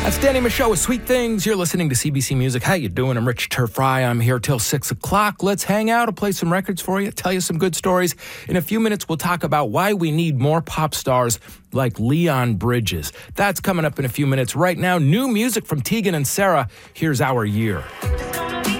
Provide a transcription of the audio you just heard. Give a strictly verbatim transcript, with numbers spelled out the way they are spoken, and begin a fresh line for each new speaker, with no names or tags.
That's Danny Michaud with Sweet Things. You're listening to C B C Music. How you doing? I'm Rich Turfry. I'm here till six o'clock. Let's hang out. I'll play some records for you, tell you some good stories. In a few minutes, we'll talk about why we need more pop stars like Leon Bridges. That's coming up in a few minutes. Right now, new music from Tegan and Sara. Here's Our Year.